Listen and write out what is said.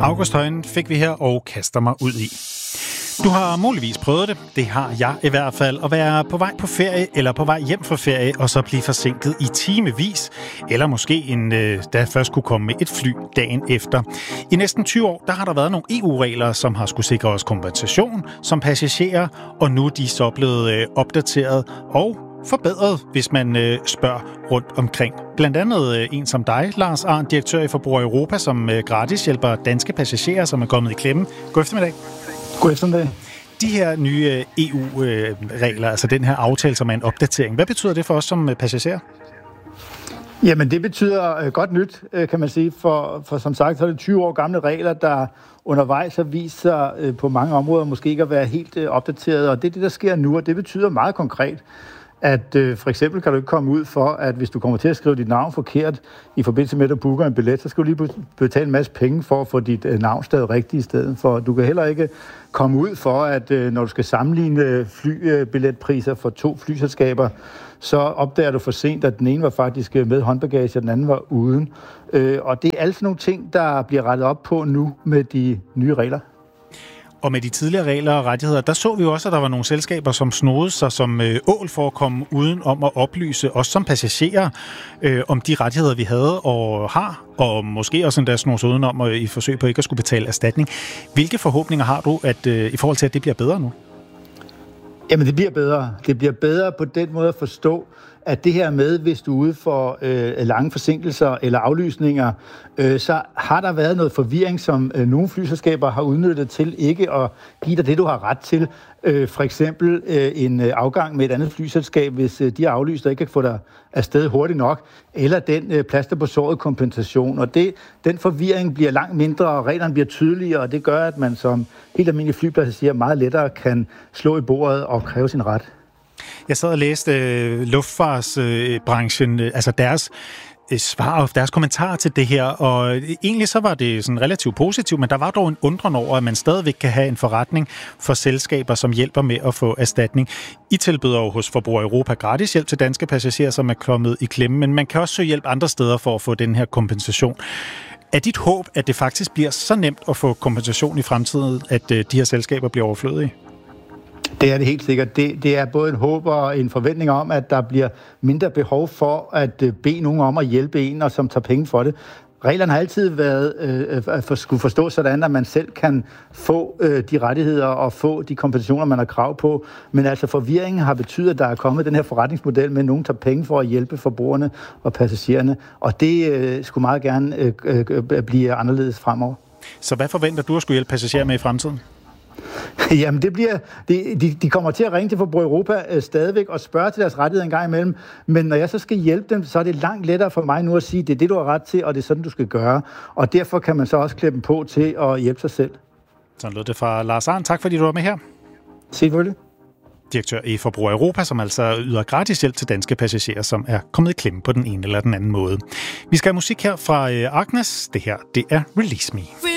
August Højen fik vi her og kaster mig ud i. Du har muligvis prøvet det, det har jeg i hvert fald, at være på vej på ferie eller på vej hjem fra ferie, og så blive forsinket i timevis, eller måske da først kunne komme med et fly dagen efter. I næsten 20 år, der har der været nogle EU-regler, som har skulle sikre os kompensation som passagerer, og nu er de så blevet opdateret og forbedret, hvis man spørger rundt omkring. Blandt andet en som dig, Lars Arndt, direktør i Forbruger Europa, som gratis hjælper danske passagerer, som er kommet i klemme. God eftermiddag. God eftermiddag. De her nye EU-regler, altså den her aftale, som er en opdatering, hvad betyder det for os som passagerer? Jamen, det betyder godt nyt, kan man sige, for som sagt, så er det 20 år gamle regler, der undervejs har vist sig på mange områder måske ikke at være helt opdateret, og det er det, der sker nu, og det betyder meget konkret, at for eksempel kan du ikke komme ud for, at hvis du kommer til at skrive dit navn forkert i forbindelse med, at du booker en billet, så skal du lige betale en masse penge for at få dit navn stadig rigtigt i stedet for. Du kan heller ikke komme ud for, at når du skal sammenligne flybilletpriser for 2 flyselskaber, så opdager du for sent, at den ene var faktisk med håndbagage, og den anden var uden. Og det er altså nogle ting, der bliver rettet op på nu med de nye regler. Og med de tidligere regler og rettigheder, der så vi jo også, at der var nogle selskaber, som snodede sig som ål for at komme uden om at oplyse os som passagerer om de rettigheder, vi havde og har, og måske også endda snode sig udenom i forsøg på ikke at skulle betale erstatning. Hvilke forhåbninger har du i forhold til, at det bliver bedre nu? Jamen, det bliver bedre. Det bliver bedre på den måde at forstå, at det her med, hvis du er ude for lange forsinkelser eller aflysninger, så har der været noget forvirring, som nogle flyselskaber har udnyttet til ikke at give dig det, du har ret til. For eksempel en afgang med et andet flyselskab, hvis de er aflyst og ikke kan få dig afsted hurtigt nok, eller den plaster på såret kompensation. Og den forvirring bliver langt mindre, og reglerne bliver tydeligere, og det gør, at man som helt almindelig flypassager meget lettere kan slå i bordet og kræve sin ret. Jeg sad og læste luftfartsbranchen, altså deres svar og deres kommentar til det her, og egentlig så var det sådan relativt positivt, men der var dog en undren over, at man stadigvæk kan have en forretning for selskaber, som hjælper med at få erstatning. I tilbyder jo hos Forbruger Europa gratis hjælp til danske passagerer, som er kommet i klemme, men man kan også søge hjælp andre steder for at få den her kompensation. Er dit håb, at det faktisk bliver så nemt at få kompensation i fremtiden, at de her selskaber bliver overflødige? Det er det helt sikkert. Det er både en håb og en forventning om, at der bliver mindre behov for at bede nogen om at hjælpe en, og som tager penge for det. Reglerne har altid været skulle forstå sådan, at man selv kan få de rettigheder og få de kompensationer, man har krav på. Men altså forvirringen har betydet, at der er kommet den her forretningsmodel med, at nogen tager penge for at hjælpe forbrugerne og passagererne. Og det skulle meget gerne blive anderledes fremover. Så hvad forventer du at skulle hjælpe passagerer med i fremtiden? Jamen, de kommer til at ringe til Forbruger Europa stadigvæk og spørge til deres rettigheder en gang imellem. Men når jeg så skal hjælpe dem, så er det langt lettere for mig nu at sige, det er det, du har ret til, og det er sådan, du skal gøre. Og derfor kan man så også klippe dem på til at hjælpe sig selv. Sådan lød det fra Lars Arndt. Tak fordi du var med her. Selvfølgelig. Direktør i Forbruger Europa, som altså yder gratis hjælp til danske passagerer, som er kommet i klemme på den ene eller den anden måde. Vi skal have musik her fra Agnes. Det her, det er Release Me.